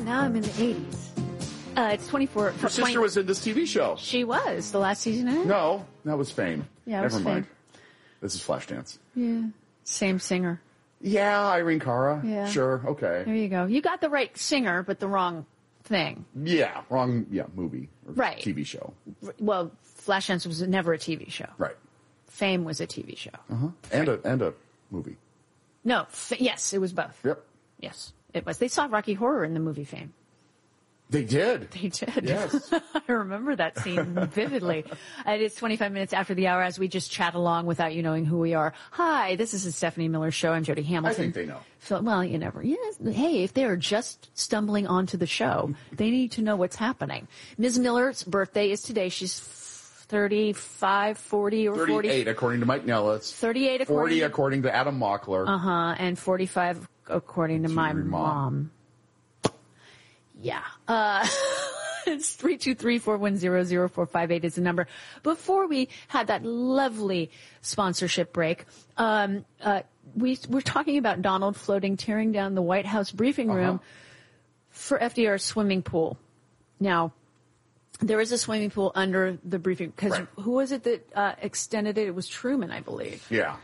now I'm in the 80s. It's 24. Her sister was in this TV show. She was. The last season of it? No, that was Fame. Yeah, Never mind. Fame. This is Flashdance. Yeah. Same singer. Yeah, Irene Cara. Yeah. Sure, okay. There you go. You got the right singer, but the wrong thing. Yeah, wrong, movie. Or right. TV show. Well, Flashdance was never a TV show. Right. Fame was a TV show. Uh-huh. And a movie. No, yes, it was both. Yep. Yes, it was. They saw Rocky Horror in the movie Fame. They did. They did. Yes. I remember that scene vividly. It is 25 minutes after the hour as we just chat along without you knowing who we are. Hi, this is the Stephanie Miller Show. I'm Jody Hamilton. I think they know. So, well, you never. Yes. Hey, if they are just stumbling onto the show, they need to know what's happening. Ms. Miller's birthday is today. She's 35, 40, or 38, 40. according to Mike Nellis. 38 according 40 according to Adam Mockler. and 45 according to my mom. Yeah. It's 323-410-0458 is the number. Before we had that lovely sponsorship break, we're talking about Donald floating, tearing down the White House briefing room for FDR's swimming pool. Now, there is a swimming pool under the briefing, because who was it that extended it? It was Truman, I believe. Yeah.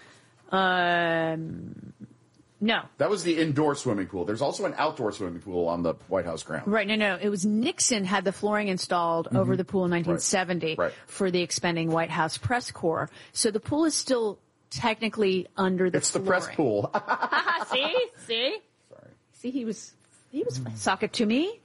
No. That was the indoor swimming pool. There's also an outdoor swimming pool on the White House grounds. Right, no. It was Nixon had the flooring installed over the pool in 1970 for the expanding White House press corps. So the pool is still technically under the flooring. The press pool. See? Sorry. See, he was sock it to me.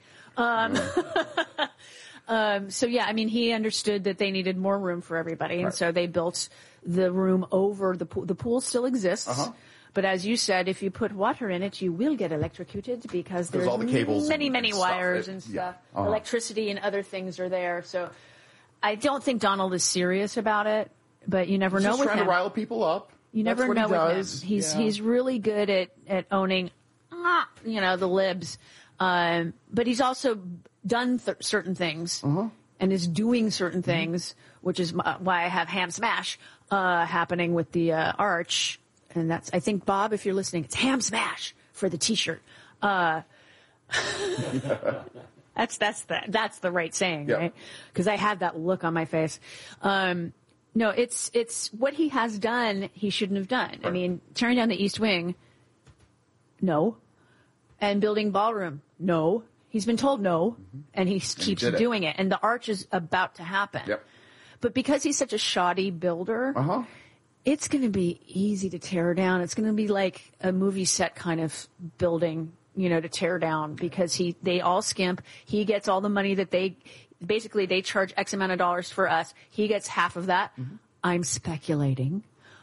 So yeah, I mean, he understood that they needed more room for everybody, and so they built the room over the pool. The pool still exists. But as you said, if you put water in it, you will get electrocuted because there's all the cables many and wires stuff. and stuff. Electricity and other things are there. So I don't think Donald is serious about it, but you never know with him. He's trying to rile people up. You never know with him. He's really good at owning, the libs. But he's also done certain things and is doing certain things, which is why I have Ham Smash happening with the Arch. And that's, I think, Bob, if you're listening, it's Ham Smash for the T-shirt. That's the right saying, right? Because I had that look on my face. No, it's what he has done. He shouldn't have done. I mean, tearing down the East Wing, no, and building ballroom, no. He's been told no, and he keeps doing it. And the Arch is about to happen. But because he's such a shoddy builder. It's going to be easy to tear down. It's going to be like a movie set kind of building, to tear down because they all skimp. He gets all the money that they charge X amount of dollars for us. He gets half of that. I'm speculating,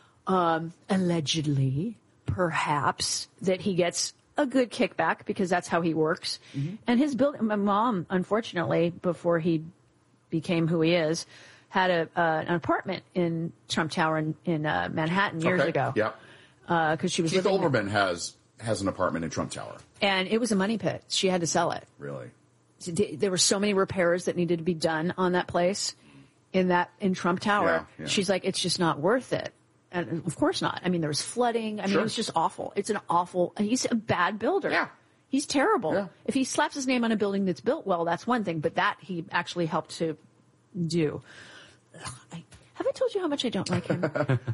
allegedly, perhaps that he gets a good kickback because that's how he works. And my mom, unfortunately, before he became who he is, had an apartment in Trump Tower in Manhattan years ago. Because she was Keith living Olbermann has an apartment in Trump Tower. And it was a money pit. She had to sell it. Really? There were so many repairs that needed to be done on that place in Trump Tower. She's like, it's just not worth it. And of course not. I mean, there was flooding. I mean, it was just awful. He's a bad builder. Yeah. He's terrible. If he slaps his name on a building that's built well, that's one thing, but that he actually helped to do. Have I told you how much I don't like him?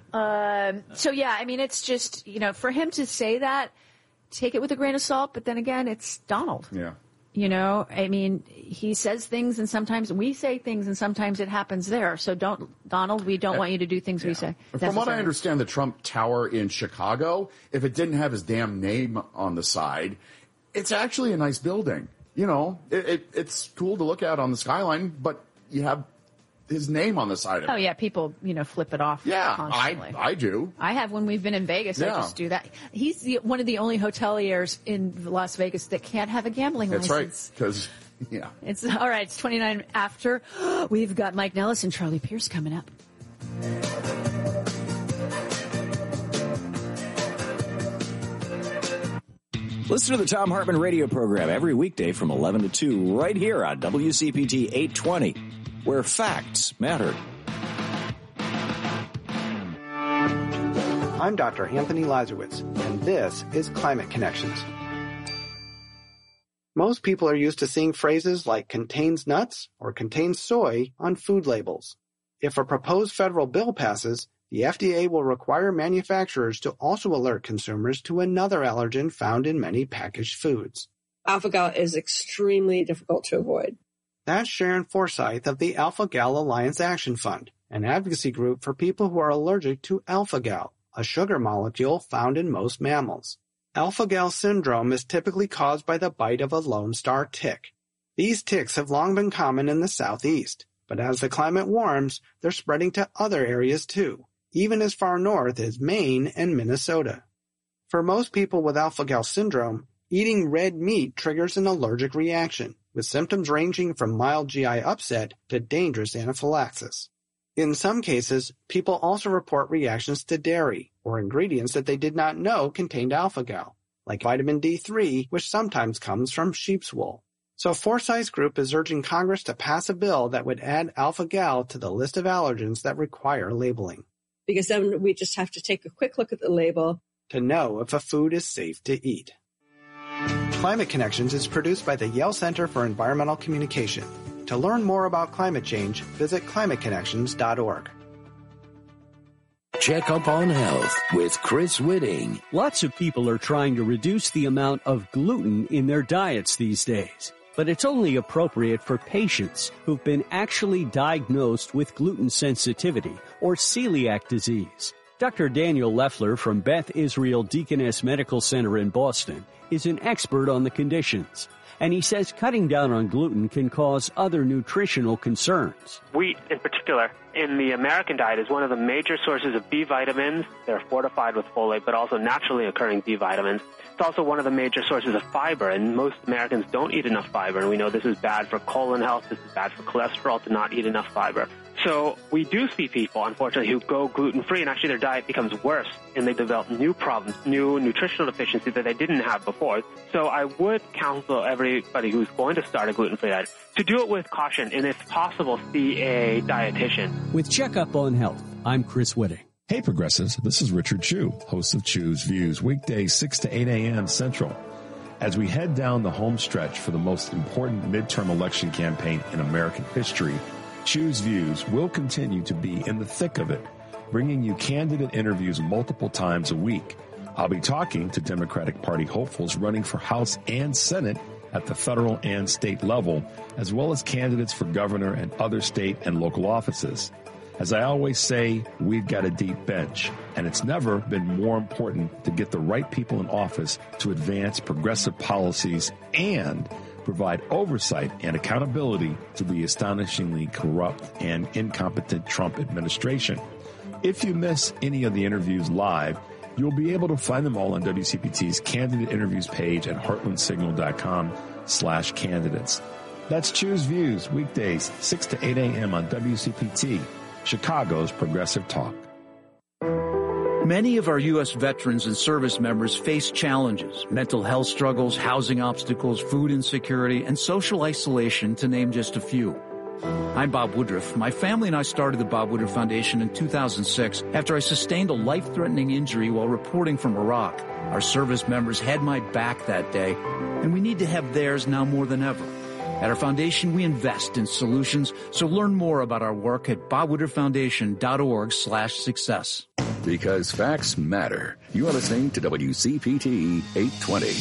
So yeah, I mean, it's just, for him to say that, take it with a grain of salt, but then again, it's Donald. Yeah. I mean, he says things and sometimes we say things and sometimes it happens there. So Donald, we don't want you to do things we say. From what I understand, the Trump Tower in Chicago, if it didn't have his damn name on the side, it's actually a nice building. It's cool to look at on the skyline, but you have his name on the side of it. Oh yeah, people, flip it off. Yeah, constantly. I do. I have when we've been in Vegas. I just do that. He's one of the only hoteliers in Las Vegas that can't have a gambling license. That's right, because, It's all right. It's 29 after. We've got Mike Nellis and Charlie Pierce coming up. Listen to the Thom Hartmann radio program every weekday from 11 to 2 right here on WCPT 820, where facts matter. I'm Dr. Anthony Lazarowitz, and this is Climate Connections. Most people are used to seeing phrases like contains nuts or contains soy on food labels. If a proposed federal bill passes, the FDA will require manufacturers to also alert consumers to another allergen found in many packaged foods. Alpha-Gal is extremely difficult to avoid. That's Sharon Forsyth of the Alpha-Gal Alliance Action Fund, an advocacy group for people who are allergic to alpha-gal, a sugar molecule found in most mammals. Alpha-gal syndrome is typically caused by the bite of a Lone Star tick. These ticks have long been common in the southeast, but as the climate warms, they're spreading to other areas too, even as far north as Maine and Minnesota. For most people with alpha-gal syndrome, eating red meat triggers an allergic reaction, with symptoms ranging from mild GI upset to dangerous anaphylaxis. In some cases, people also report reactions to dairy or ingredients that they did not know contained alpha-gal, like vitamin D3, which sometimes comes from sheep's wool. So Forsyth's group is urging Congress to pass a bill that would add alpha-gal to the list of allergens that require labeling. Because then we just have to take a quick look at the label to know if a food is safe to eat. Climate Connections is produced by the Yale Center for Environmental Communication. To learn more about climate change, visit climateconnections.org. Check Up on Health with Chris Whitting. Lots of people are trying to reduce the amount of gluten in their diets these days, but it's only appropriate for patients who've been actually diagnosed with gluten sensitivity or celiac disease. Dr. Daniel Leffler from Beth Israel Deaconess Medical Center in Boston is an expert on the conditions. And he says cutting down on gluten can cause other nutritional concerns. Wheat, in particular, in the American diet is one of the major sources of B vitamins. They're fortified with folate, but also naturally occurring B vitamins. It's also one of the major sources of fiber, and most Americans don't eat enough fiber. And we know this is bad for colon health. This is bad for cholesterol to not eat enough fiber. So we do see people, unfortunately, who go gluten-free, and actually their diet becomes worse, and they develop new problems, new nutritional deficiencies that they didn't have before. So I would counsel everybody who's going to start a gluten-free diet to do it with caution, and if possible, see a dietitian. With Checkup on Health, I'm Chris Whitting. Hey, Progressives, this is Richard Chu, host of Chu's Views, weekdays 6 to 8 a.m. Central. As we head down the home stretch for the most important midterm election campaign in American history, Chu's Views will continue to be in the thick of it, bringing you candidate interviews multiple times a week. I'll be talking to Democratic Party hopefuls running for House and Senate at the federal and state level, as well as candidates for governor and other state and local offices. As I always say, we've got a deep bench, and it's never been more important to get the right people in office to advance progressive policies and provide oversight and accountability to the astonishingly corrupt and incompetent Trump administration. If you miss any of the interviews live, you'll be able to find them all on WCPT's candidate interviews page at heartlandsignal.com/candidates. That's Choose Views, weekdays, 6 to 8 a.m. on WCPT, Chicago's Progressive Talk. Many of our U.S. veterans and service members face challenges, mental health struggles, housing obstacles, food insecurity, and social isolation, to name just a few. I'm Bob Woodruff. My family and I started the Bob Woodruff Foundation in 2006 after I sustained a life-threatening injury while reporting from Iraq. Our service members had my back that day, and we need to have theirs now more than ever. At our foundation, we invest in solutions, so learn more about our work at bobwoodrufffoundation.org/success. Because facts matter. You are listening to WCPT 820.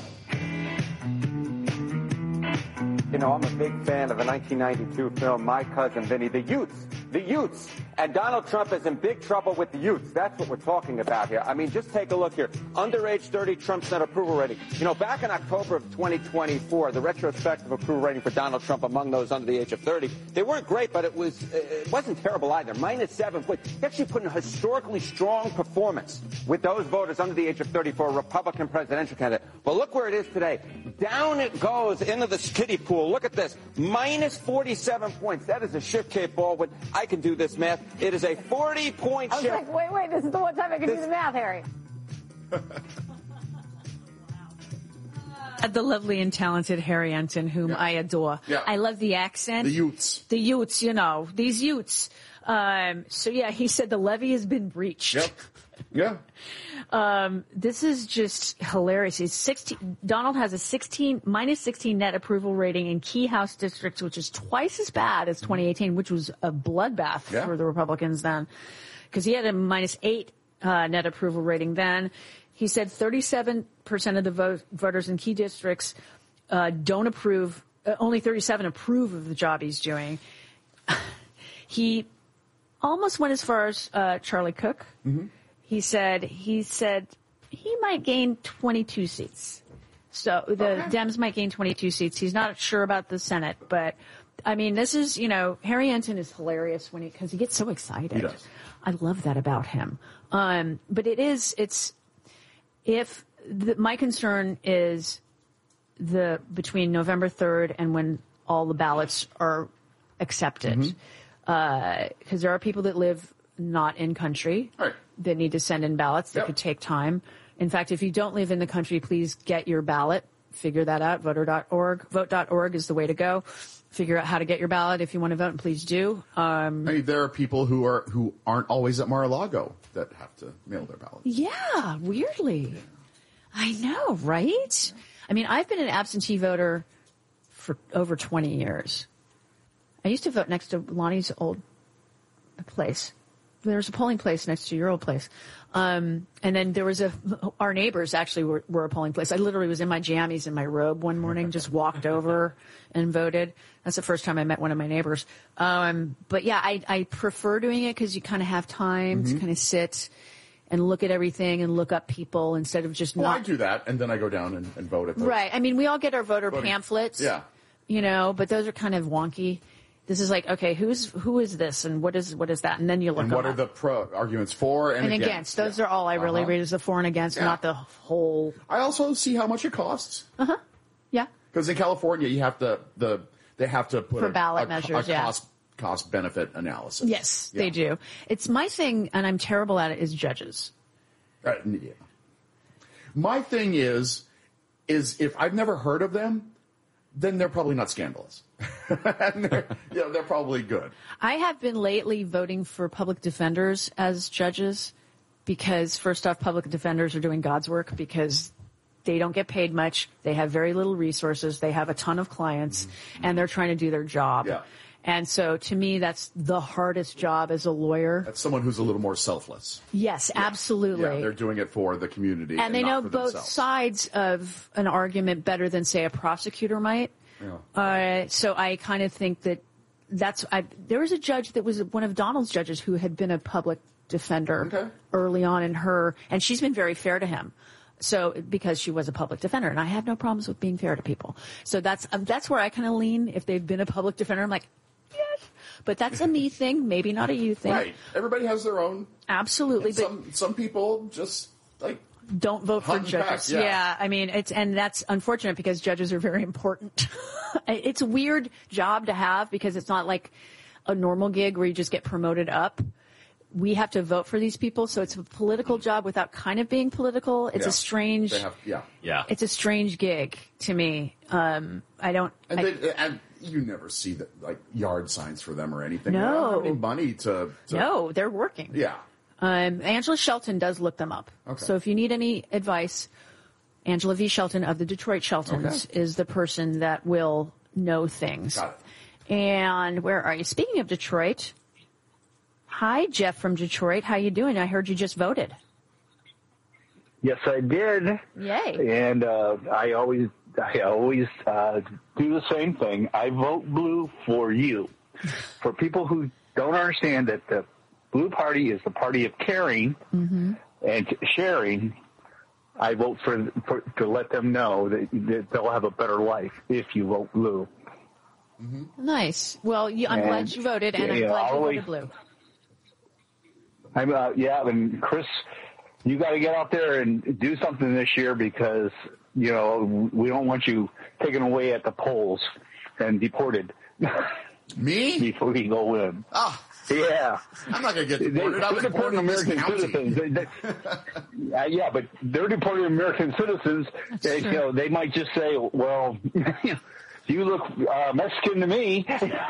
You know, I'm a big fan of the 1992 film, My Cousin Vinny. The Utes. And Donald Trump is in big trouble with the Utes. That's what we're talking about here. I mean, just take a look here. Underage 30, Trump's net approval rating. You know, back in October of 2024, the retrospective approval rating for Donald Trump among those under the age of 30, they weren't great, but it wasn't terrible either. -7 points. He actually put in a historically strong performance with those voters under the age of 30 for a Republican presidential candidate. But look where it is today. Down it goes into the kiddie pool. Look at this. -47 points. That is a shift, Kate Baldwin. I can do this math. It is a 40-point shift. I was like, wait, this is the one time I can do the math, Harry. The lovely and talented Harry Enton, whom I adore. Yeah. I love the accent. The Utes. The Utes, these Utes. So yeah, he said the levee has been breached. Yep. Yeah. This is just hilarious. Donald has a minus 16 net approval rating in key House districts, which is twice as bad as 2018, which was a bloodbath for the Republicans then, because he had a minus 8 net approval rating then. He said 37% of the voters in key districts don't approve. Only 37 approve of the job he's doing. He almost went as far as Charlie Cook. Mm-hmm. He said he might gain 22 seats. So the Dems might gain 22 seats. He's not sure about the Senate, but I mean, this is, Harry Enton is hilarious because he gets so excited. He does. I love that about him. But my concern is between November 3rd and when all the ballots are accepted, because there are people that live not in country that need to send in ballots that could take time. In fact, if you don't live in the country, please get your ballot. Figure that out. Voter.org. Vote.org is the way to go. Figure out how to get your ballot if you want to vote, and please do. There are people who aren't always at Mar-a-Lago that have to mail their ballots. Yeah, weirdly. I know, right? I mean, I've been an absentee voter for over 20 years. I used to vote next to Lonnie's old place. There's a polling place next to your old place. And then there was our neighbors actually were a polling place. I literally was in my jammies and my robe one morning, just walked over and voted. That's the first time I met one of my neighbors. But yeah, I prefer doing it because you kind of have time to kind of sit and look at everything and look up people instead of just I do that, and then I go down and vote at the... Right. I mean, we all get our voter pamphlets. Yeah. But those are kind of wonky. This is like, okay, who is this and what is that? And then you look and what are the arguments for and against? Those are all I really read is the for and against, not the whole. I also see how much it costs. Yeah. Because in California, you have they have to put for ballot measures, cost benefit analysis. Yes, they do. It's my thing, and I'm terrible at it, is judges. Yeah. My thing is if I've never heard of them, then they're probably not scandalous. And they're probably good. I have been lately voting for public defenders as judges because, first off, public defenders are doing God's work because they don't get paid much. They have very little resources. They have a ton of clients, and they're trying to do their job. Yeah. And so, to me, that's the hardest job as a lawyer. That's someone who's a little more selfless. Yes, absolutely. Yeah, they're doing it for the community. And they know both themselves. Sides of an argument better than, say, a prosecutor might. Yeah. So I kind of think that there was a judge that was one of Donald's judges who had been a public defender early on and she's been very fair to him. So because she was a public defender, and I have no problems with being fair to people. So that's where I kind of lean. If they've been a public defender, I'm like, yes. But that's a me thing, maybe not a you thing. Right. Everybody has their own. Absolutely. But some people just don't vote for judges. Yeah. I mean, and that's unfortunate because judges are very important. It's a weird job to have because it's not like a normal gig where you just get promoted up. We have to vote for these people, so it's a political job without kind of being political. It's a strange, it's a strange gig to me. And you never see yard signs for them or anything. No, they don't have any money to. No, they're working. Yeah. Angela Shelton does look them up. Okay. So if you need any advice, Angela V. Shelton of the Detroit Sheltons is the person that will know things. Got it. And where are you? Speaking of Detroit, hi, Jeff from Detroit. How you doing? I heard you just voted. Yes, I did. Yay. And I always do the same thing. I vote blue for you. For people who don't understand that the Blue Party is the party of caring and sharing, I vote for to let them know that they'll have a better life if you vote blue. Mm-hmm. Nice. Well, I'm glad you voted, and I'm glad you voted blue. And Chris, you got to get out there and do something this year because, we don't want you taken away at the polls and deported. Me? Before you go in. Yeah. I'm not going to get deported. I was born in American citizens. Yeah, but they're deporting American citizens. They might just say, well, you look Mexican to me,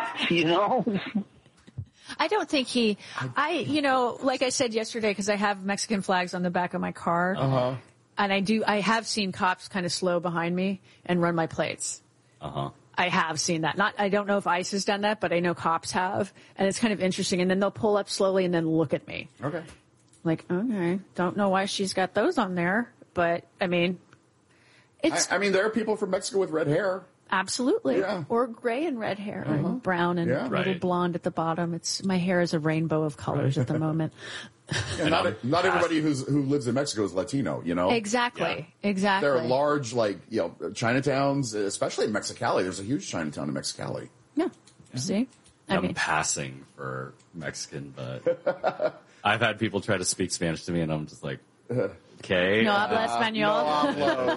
I don't think like I said yesterday, because I have Mexican flags on the back of my car. Uh-huh. And I have seen cops kind of slow behind me and run my plates. Uh-huh. I have seen that. I don't know if ICE has done that, but I know cops have. And it's kind of interesting. And then they'll pull up slowly and then look at me. Okay. Like, okay, don't know why she's got those on there. But, I mean, there are people from Mexico with red hair. Absolutely. Yeah. Or gray and red hair, and brown and a little blonde at the bottom. My hair is a rainbow of colors at the moment. And not everybody who lives in Mexico is Latino, Exactly. Yeah. Exactly. There are large, Chinatowns, especially in Mexicali. There's a huge Chinatown in Mexicali. Yeah. See? I'm passing for Mexican, but I've had people try to speak Spanish to me, and I'm just like, okay. No habla español. No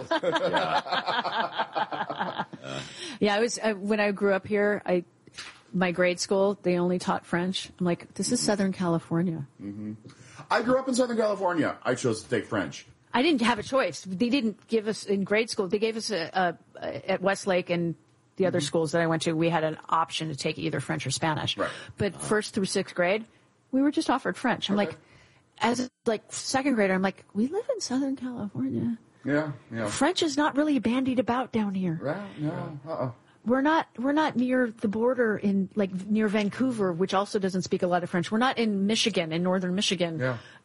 hablo. Yeah, I was when I grew up here. My grade school, they only taught French. I'm like, this is Southern California. Mm-hmm. I grew up in Southern California. I chose to take French. I didn't have a choice. They didn't give us in grade school. They gave us at Westlake and the other schools that I went to. We had an option to take either French or Spanish. Right. But first through sixth grade, we were just offered French. I'm like, as second grader, I'm like, we live in Southern California. Yeah. French is not really bandied about down here. Right. No. We're not near the border near Vancouver, which also doesn't speak a lot of French. We're not in Michigan, in northern Michigan,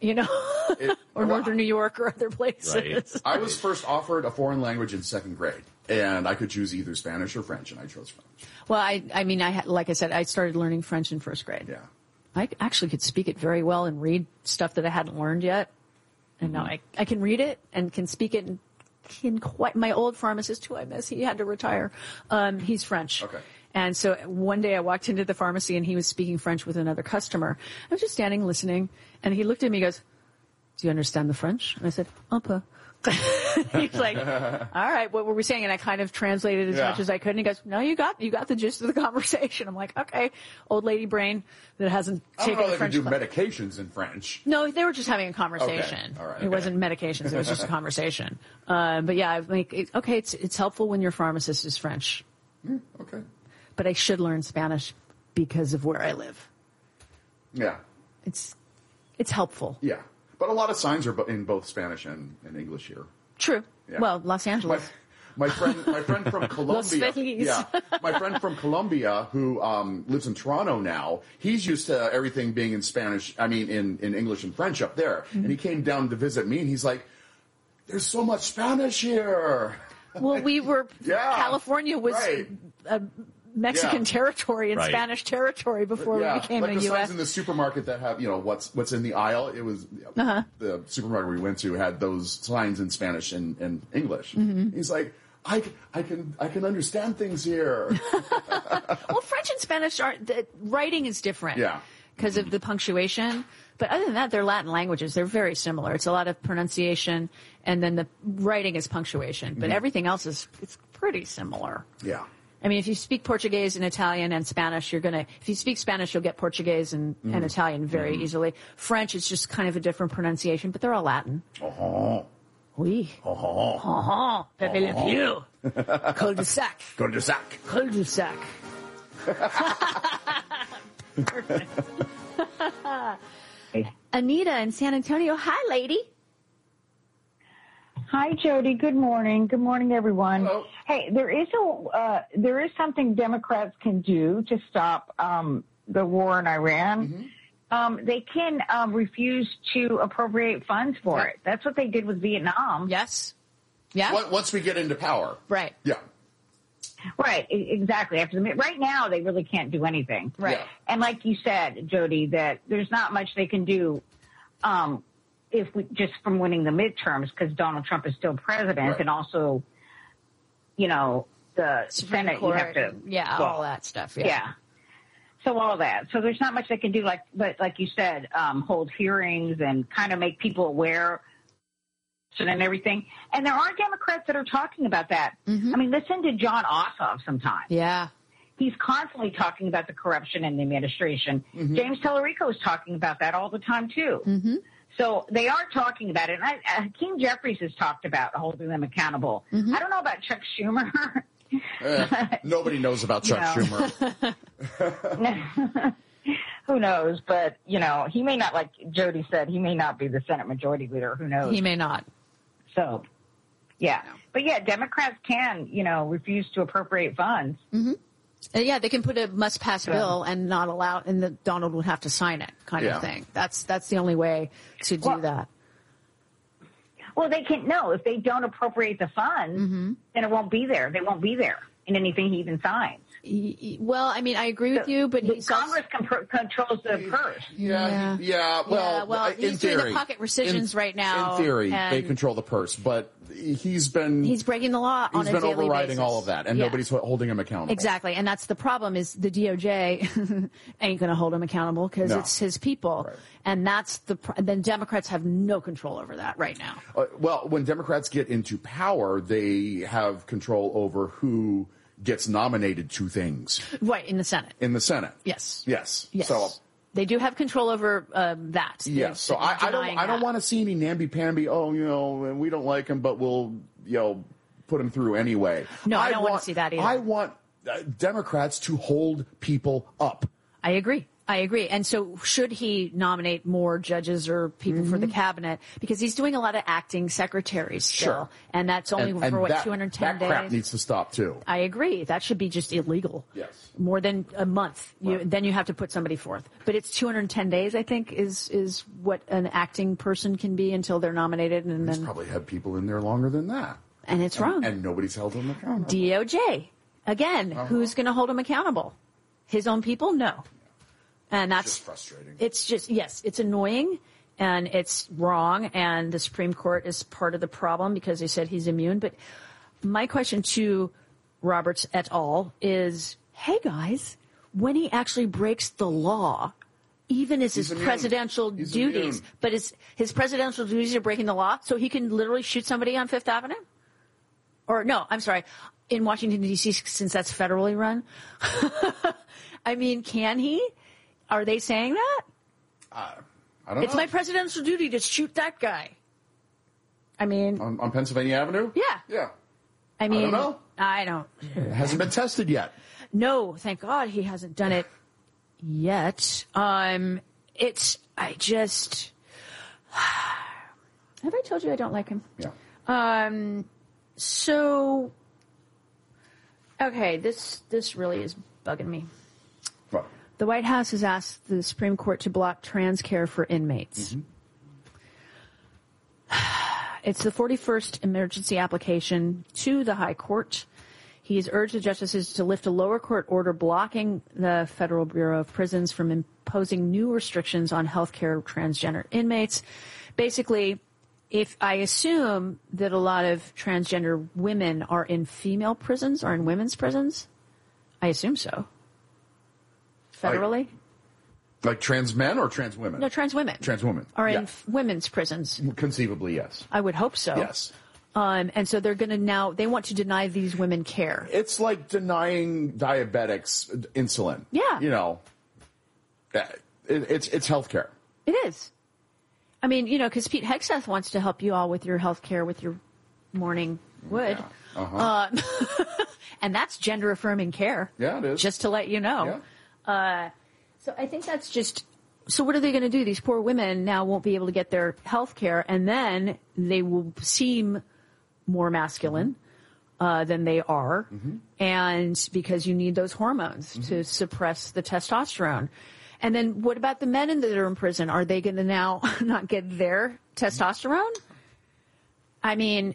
or northern New York or other places. Right. I was first offered a foreign language in second grade, and I could choose either Spanish or French, and I chose French. Well, like I said, I started learning French in first grade. Yeah. I actually could speak it very well and read stuff that I hadn't learned yet. And now I can read it and can speak it. My old pharmacist, who I miss, he had to retire. He's French. Okay. And so one day I walked into the pharmacy and he was speaking French with another customer. I was just standing listening, and he looked at me and goes, "Do you understand the French?" And I said, "Un peu." He's like, "All right, what were we saying?" And I kind of translated as much as I could. And he goes, "No, you got the gist of the conversation." I'm like, "Okay, old lady brain that hasn't taken the French." I don't know if they could do medications in French. No, they were just having a conversation. Okay. All right. It wasn't medications; it was just a conversation. But yeah, it's helpful when your pharmacist is French. Okay. But I should learn Spanish because of where I live. Yeah. It's helpful. Yeah. But a lot of signs are in both Spanish and English here. True. Yeah. Well, Los Angeles. My friend from Colombia. My friend from Colombia who lives in Toronto now. He's used to everything being in Spanish. I mean, in English and French up there. Mm-hmm. And he came down to visit me, and he's like, "There's so much Spanish here." Well, we were. California was. Mexican territory and Spanish territory before we became a U.S. signs in the supermarket that have, what's in the aisle. It was the supermarket we went to had those signs in Spanish and English. Mm-hmm. He's like, I can understand things here. Well, French and Spanish the writing is different. Yeah. Because of the punctuation. But other than that, they're Latin languages. They're very similar. It's a lot of pronunciation, and then the writing is punctuation. But everything else it's pretty similar. Yeah. I mean, if you speak Portuguese and Italian and Spanish, if you speak Spanish, you'll get Portuguese and Italian very easily. French is just kind of a different pronunciation, but they're all Latin. Oh. Oui. Oh. Pepe Le Pew. Cul-de-sac. Cul-de-sac. Cul-de-sac. Perfect. Anita in San Antonio. Hi, lady. Hi, Jody. Good morning. Good morning, everyone. Hello. Hey, there is something Democrats can do to stop the war in Iran. Mm-hmm. They can refuse to appropriate funds for it. That's what they did with Vietnam. Yes. Yeah. Once we get into power. Right. Yeah. Right. Exactly. Right now, they really can't do anything. Right. Yeah. And like you said, Jody, that there's not much they can do. If we just from winning the midterms, because Donald Trump is still president, and also, the Senate, you have to, all that stuff. Yeah. So all that. So there's not much they can do, but like you said, hold hearings and kind of make people aware and everything. And there are Democrats that are talking about that. Mm-hmm. I mean, listen to John Ossoff sometimes. Yeah. he's constantly talking about the corruption in the administration. Mm-hmm. James Tallarico is talking about that all the time, too. Mm-hmm. So they are talking about it. And Hakeem Jeffries has talked about holding them accountable. Mm-hmm. I don't know about Chuck Schumer. Nobody knows about Chuck Schumer. Who knows? But, he may not, like Jody said, he may not be the Senate Majority Leader. Who knows? He may not. So, yeah. But, yeah, Democrats can, refuse to appropriate funds. Mm-hmm. Yeah, they can put a must-pass bill and not allow, and Donald would have to sign it, kind of thing. That's the only way to do that. Well, they can't. No, if they don't appropriate the funds, then it won't be there. They won't be there in anything he even signs. Well, I mean, I agree with you, but Congress controls the purse. Yeah. Well, he's doing the pocket rescissions right now. In theory, they control the purse, but he's breaking the law on a daily basis. He's been overriding all of that, and nobody's holding him accountable. Exactly, and that's the problem. Is the DOJ ain't going to hold him accountable because it's his people, and that's then Democrats have no control over that right now. Well, when Democrats get into power, they have control over who gets nominated to things. Right, in the Senate. Yes. So they do have control over that. Yes. So I don't want to see any namby-pamby, we don't like him, but we'll, put him through anyway. No, I don't want to see that either. I want Democrats to hold people up. I agree. And so should he nominate more judges or people for the cabinet? Because he's doing a lot of acting secretaries still. Sure. And that's only for 210 days? That crap needs to stop too. I agree. That should be just illegal. Yes. More than a month. Then you have to put somebody forth. But it's 210 days, I think, is what an acting person can be until they're nominated. And He's probably had people in there longer than that. And it's wrong. And nobody's held him accountable. DOJ. Again, who's going to hold him accountable? His own people? No. And that's just frustrating. It's just, it's annoying and it's wrong. And the Supreme Court is part of the problem because they said he's immune. But my question to Roberts et al. Is, hey guys, when he actually breaks the law, even as his presidential duties, but his presidential duties are breaking the law, so he can literally shoot somebody on Fifth Avenue? Or no, I'm sorry, in Washington, D.C., since that's federally run. I mean, can he? Are they saying that? I don't know. It's my presidential duty to shoot that guy. I mean... On Pennsylvania Avenue? Yeah. Yeah. I mean... I don't know. I don't... It hasn't been tested yet. No, thank God he hasn't done it yet. I just... Have I told you I don't like him? Yeah. So... Okay, this really is bugging me. What? The White House has asked the Supreme Court to block trans care for inmates. It's the 41st emergency application to the High Court. He has urged the justices to lift a lower court order blocking the Federal Bureau of Prisons from imposing new restrictions on health care of transgender inmates. Basically, if I assume that a lot of transgender women are in female prisons or in women's prisons, I assume so. Federally? Like trans men or trans women? No, trans women. Trans women. Are in women's prisons. Conceivably, yes. I would hope so. Yes. And so they're going to they want to deny these women care. It's like denying diabetics insulin. Yeah. It's health care. It is. I mean, because Pete Hegseth wants to help you all with your health care, with your morning wood. Yeah. And that's gender affirming care. Yeah, it is. Just to let you know. Yeah. So I think that's just, so what are they going to do? These poor women now won't be able to get their health care, and then they will seem more masculine than they are. And because you need those hormones to suppress the testosterone. And then what about the men that are in prison? Are they going to now not get their testosterone? I mean,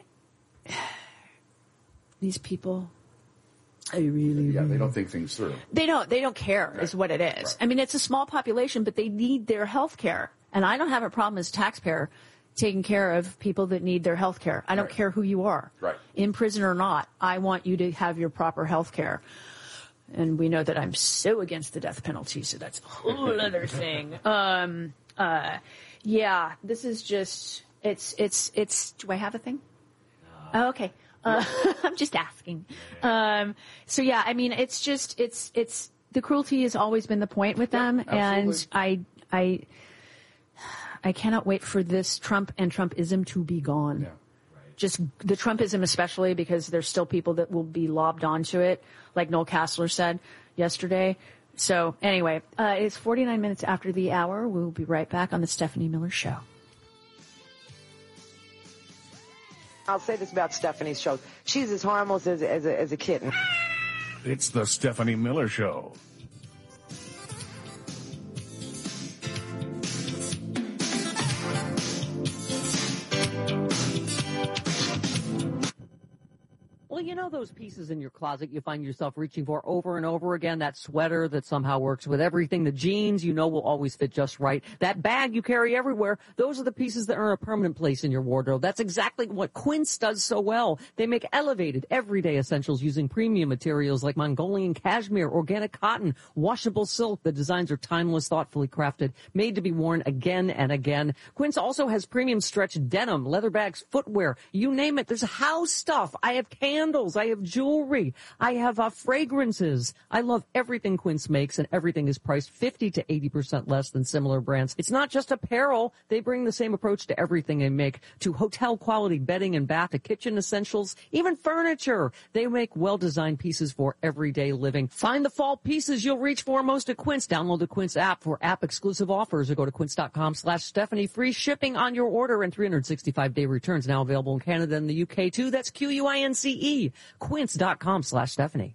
these people... they don't think things through. They don't care is what it is. Right. I mean, it's a small population, but they need their health care. And I don't have a problem as a taxpayer taking care of people that need their health care. I don't care who you are. Right. In prison or not, I want you to have your proper health care. And we know that I'm so against the death penalty, so that's a whole other thing. This is just, it's, do I have a thing? No. Oh, okay. I'm just asking. So yeah, I mean, it's the cruelty has always been the point with them. Absolutely. And I cannot wait for this Trump and Trumpism to be gone. Yeah. Just the Trumpism especially, because there's still people that will be lobbed onto it, like Noel Castler said yesterday. So anyway, it's 49 minutes after the hour. We'll be right back on the Stephanie Miller Show. I'll say this about Stephanie's show. She's as harmless as a kitten. It's the Stephanie Miller Show. Well, you know those pieces in your closet you find yourself reaching for over and over again? That sweater that somehow works with everything, the jeans you know will always fit just right, that bag you carry everywhere, those are the pieces that earn a permanent place in your wardrobe. That's exactly what Quince does so well. They make elevated, everyday essentials using premium materials like Mongolian cashmere, organic cotton, washable silk. The designs are timeless, thoughtfully crafted, made to be worn again and again. Quince also has premium stretch denim, leather bags, footwear, you name it. There's house stuff. I have candles. I have jewelry. I have fragrances. I love everything Quince makes, and everything is priced 50 to 80% less than similar brands. It's not just apparel. They bring the same approach to everything they make, to hotel quality bedding and bath, to kitchen essentials, even furniture. They make well-designed pieces for everyday living. Find the fall pieces you'll reach for most at Quince. Download the Quince app for app-exclusive offers or go to quince.com/Stephanie. Free shipping on your order and 365-day returns. Now available in Canada and the UK too. That's QUINCE. Quince.com/Stephanie.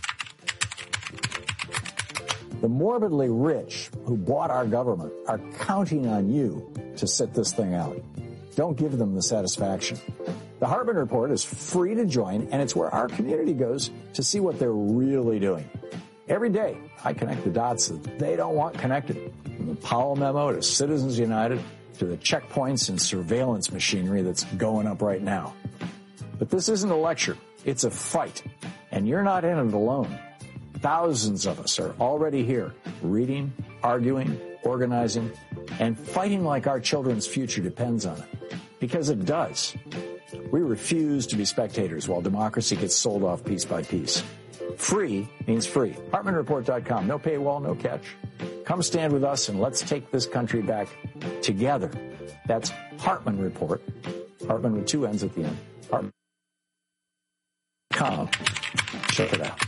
The morbidly rich who bought our government are counting on you to sit this thing out. Don't give them the satisfaction. The Hartman Report is free to join, and it's where our community goes to see what they're really doing. Every day, I connect the dots that they don't want connected. From the Powell memo to Citizens United to the checkpoints and surveillance machinery that's going up right now. But this isn't a lecture. It's a fight. And you're not in it alone. Thousands of us are already here, reading, arguing, organizing, and fighting like our children's future depends on it. Because it does. We refuse to be spectators while democracy gets sold off piece by piece. Free means free. HartmanReport.com. No paywall, no catch. Come stand with us and let's take this country back together. That's Hartman Report. Hartman with two N's at the end. Hartman.com. Check it out.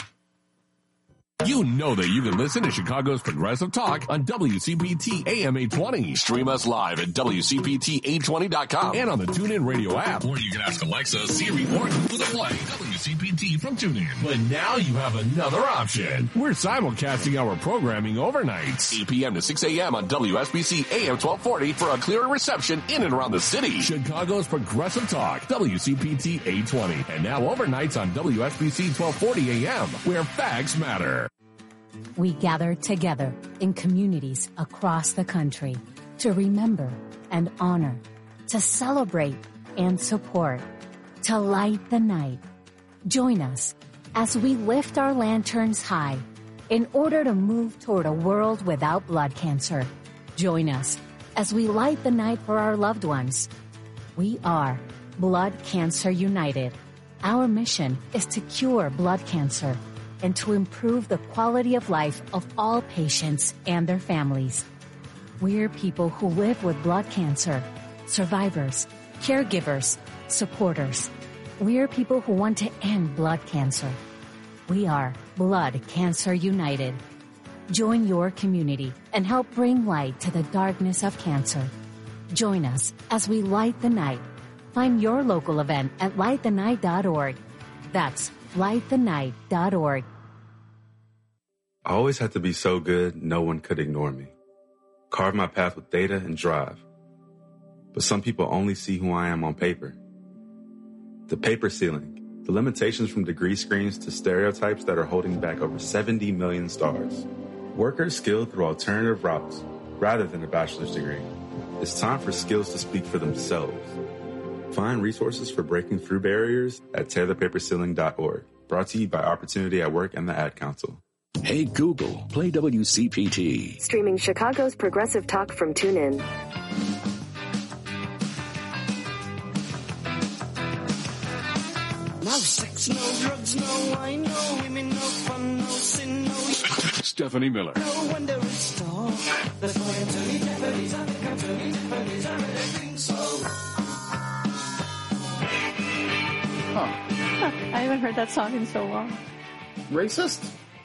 You know that you can listen to Chicago's Progressive Talk on WCPT AM 820. Stream us live at WCPT820.com and on the TuneIn Radio app. Or you can ask Alexa, Siri, or Google to play WCPT from TuneIn. But now you have another option. We're simulcasting our programming overnights. 8 p.m. to 6 a.m. on WSBC AM 1240 for a clearer reception in and around the city. Chicago's Progressive Talk, WCPT 820. And now overnights on WSBC 1240 AM, where facts matter. We gather together in communities across the country to remember and honor, to celebrate and support, to light the night. Join us as we lift our lanterns high in order to move toward a world without blood cancer. Join us as we light the night for our loved ones. We are Blood Cancer United. Our mission is to cure blood cancer and to improve the quality of life of all patients and their families. We're people who live with blood cancer, survivors, caregivers, supporters. We're people who want to end blood cancer. We are Blood Cancer United. Join your community and help bring light to the darkness of cancer. Join us as we light the night. Find your local event at lightthenight.org. That's lightthenight.org. I always had to be so good, no one could ignore me. Carve my path with data and drive. But some people only see who I am on paper. The paper ceiling, the limitations from degree screens to stereotypes that are holding back over 70 million stars. Workers skilled through alternative routes rather than a bachelor's degree. It's time for skills to speak for themselves. Find resources for breaking through barriers at tearthepaperceiling.org. Brought to you by Opportunity at Work and the Ad Council. Hey Google, play WCPT. Streaming Chicago's Progressive Talk from TuneIn. no wine, no women, no fun, no sin, no Stephanie Miller. no wonder it's dark. That's why I'm turning Japanese, I think I'm turning Japanese, I'm everything so. I haven't heard that song in so long. Racist?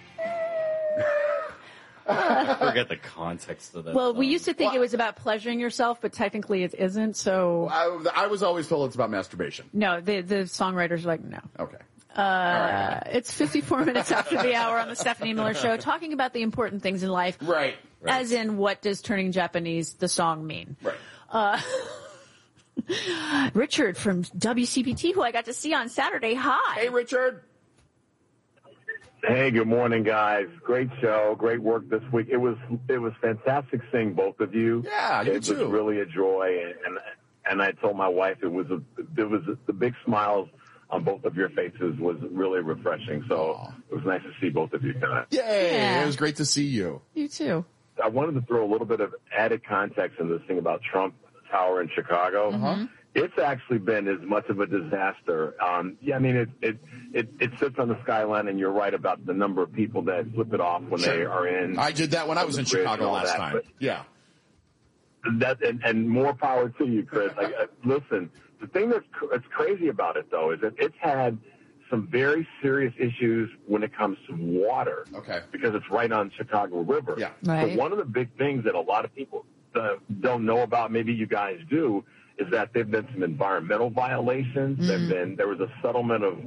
I forget the context of that. Well, song. we used to think it was about pleasuring yourself, but technically it isn't. So I was always told it's about masturbation. no, the songwriters are like, no. Okay. It's 54 minutes after the hour on the Stephanie Miller Show, talking about the important things in life. Right. As in, what does turning Japanese, the song, mean? Right. Richard from WCPT, who I got to see on Saturday. Hi. Hey, Richard. Hey, good morning, guys. Great show. Great work this week. It was fantastic seeing both of you. Yeah, you too. It was really a joy, and I told my wife it was the big smiles on both of your faces was really refreshing. So it was nice to see both of you tonight. Yay! Yeah. It was great to see you. You too. I wanted to throw a little bit of added context in this thing about Trump Tower in Chicago. Mm-hmm. It's actually been as much of a disaster. Yeah, I mean, it sits on the skyline, and you're right about the number of people that flip it off when they are in. I did that when I was in Chicago last time. Yeah. That and more power to you, Chris. Like, listen, the thing that's crazy about it though is that it's had some very serious issues when it comes to water. Okay. Because it's right on Chicago River. Yeah. So one of the big things that a lot of people don't know about, maybe you guys do, is that there've been some environmental violations. There was a settlement of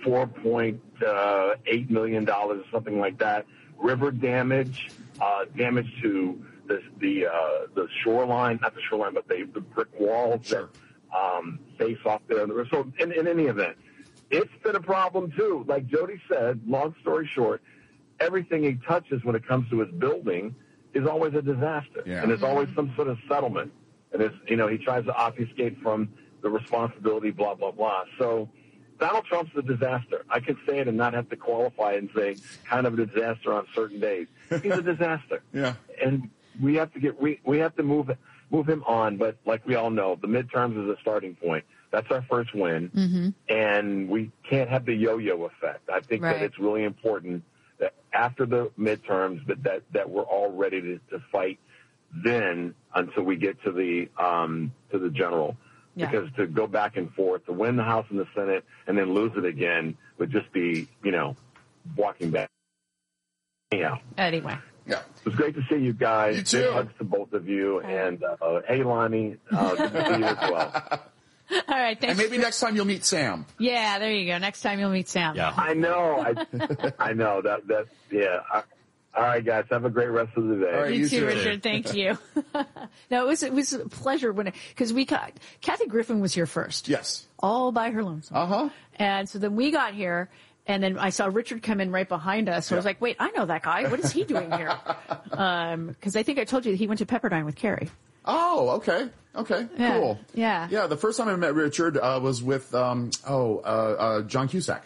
$4.8 million, something like that. River damage, damage to the shoreline, not the shoreline, but the brick walls that face off there. So in any event, it's been a problem too. Like Jody said, long story short, everything he touches when it comes to his building is always a disaster. Yeah. And there's always some sort of settlement. And it's, he tries to obfuscate from the responsibility, blah, blah, blah. So Donald Trump's a disaster. I can say it and not have to qualify and say kind of a disaster on certain days. He's a disaster. Yeah. And we have to move him on. But like we all know, the midterms is a starting point. That's our first win. Mm-hmm. And we can't have the yo-yo effect. I think that it's really important that after the midterms that we're all ready to fight then until we get to the general. Yeah. Because to go back and forth, to win the House and the Senate and then lose it again would just be, walking back. Anyhow. Anyway. Yeah. It was great to see you guys. You too. Big hugs to both of you. And, hey, Lonnie, good to see you as well. All right, thanks. And maybe next time you'll meet Sam. Yeah, there you go. Next time you'll meet Sam. Yeah. I know. I know. Yeah. All right, guys. Have a great rest of the day. All right, you too, Richard. Thank you. No, it was a pleasure because Kathy Griffin was here first. Yes. All by her lonesome. Uh-huh. And so then we got here, and then I saw Richard come in right behind us. So I was like, wait, I know that guy. What is he doing here? Because I think I told you that he went to Pepperdine with Carrie. Oh, okay. Okay, Yeah. cool. Yeah. Yeah, the first time I met Richard was with, John Cusack.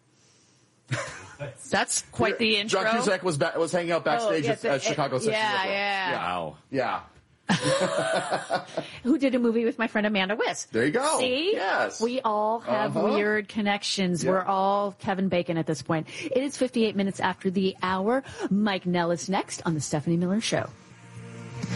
That's quite the intro. John Cusack was hanging out backstage at Chicago Sessions. Yeah. Wow. Yeah. Who did a movie with my friend Amanda Wiss. There you go. See? Yes. We all have weird connections. Yeah. We're all Kevin Bacon at this point. It is 58 minutes after the hour. Mike Nellis next on The Stephanie Miller Show.